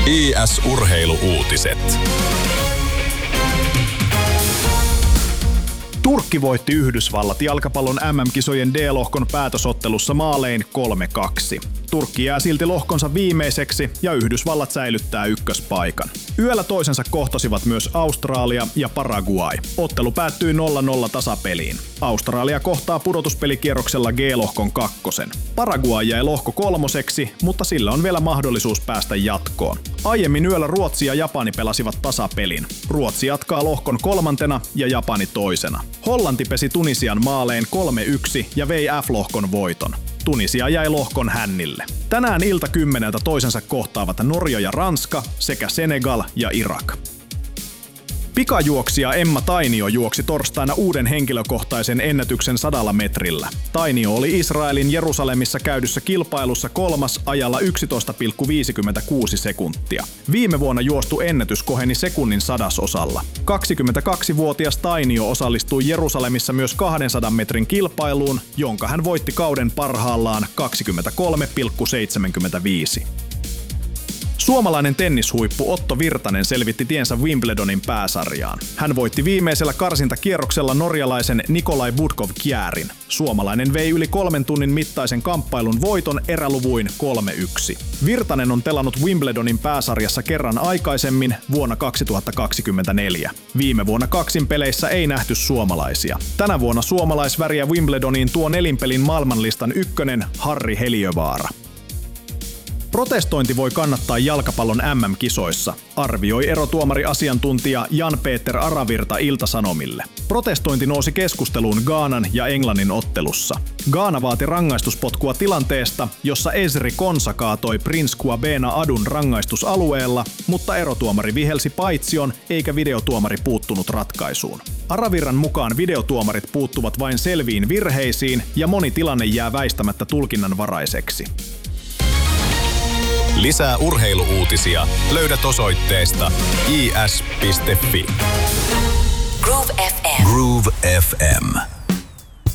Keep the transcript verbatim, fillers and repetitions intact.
I S-urheilu-uutiset. Turkki voitti Yhdysvallat jalkapallon M M-kisojen D-lohkon päätösottelussa maalein kolme kaksi. Turkki jää silti lohkonsa viimeiseksi ja Yhdysvallat säilyttää ykköspaikan. Yöllä toisensa kohtasivat myös Australia ja Paraguay. Ottelu päättyi nolla nolla tasapeliin. Australia kohtaa pudotuspelikierroksella G-lohkon kakkosen. Paraguay jäi lohko kolmoseksi, mutta sillä on vielä mahdollisuus päästä jatkoon. Aiemmin yöllä Ruotsi ja Japani pelasivat tasapelin. Ruotsi jatkaa lohkon kolmantena ja Japani toisena. Hollanti pesi Tunisian maalein kolme yksi ja vei F-lohkon voiton. Tunisia jäi lohkon hännille. Tänään ilta kymmeneltä toisensa kohtaavat Norja ja Ranska sekä Senegal ja Irak. Pikajuoksija Emma Tainio juoksi torstaina uuden henkilökohtaisen ennätyksen sadalla metrillä. Tainio oli Israelin Jerusalemissa käydyssä kilpailussa kolmas ajalla yksitoista pilkku viisikymmentäkuusi sekuntia. Viime vuonna juostu ennätys koheni sekunnin sadasosalla. kaksikymmentäkaksivuotias Tainio osallistui Jerusalemissa myös kahdensadan metrin kilpailuun, jonka hän voitti kauden parhaallaan kaksikymmentäkolme pilkku seitsemänkymmentäviisi. Suomalainen tennishuippu Otto Virtanen selvitti tiensä Wimbledonin pääsarjaan. Hän voitti viimeisellä karsintakierroksella norjalaisen Nikolai Budkov-Kjärin. Suomalainen vei yli kolmen tunnin mittaisen kamppailun voiton eräluvuin kolme yksi. Virtanen on pelannut Wimbledonin pääsarjassa kerran aikaisemmin vuonna kaksituhattakaksikymmentäneljä. Viime vuonna kaksin peleissä ei nähty suomalaisia. Tänä vuonna suomalaisväriä Wimbledoniin tuo nelinpelin maailmanlistan ykkönen Harri Heliövaara. Protestointi voi kannattaa jalkapallon M M-kisoissa, arvioi erotuomariasiantuntija Jan-Peter Aravirta Ilta-Sanomille. Protestointi nousi keskusteluun Ghanan ja Englannin ottelussa. Ghana vaati rangaistuspotkua tilanteesta, jossa Ezri Konsa kaatoi Prince Kouabena Adun rangaistusalueella, mutta erotuomari vihelsi paitsion eikä videotuomari puuttunut ratkaisuun. Aravirran mukaan videotuomarit puuttuvat vain selviin virheisiin ja moni tilanne jää väistämättä tulkinnanvaraiseksi. Lisää urheilu-uutisia löydät osoitteesta i s piste f i. Groove F M. Groove F M.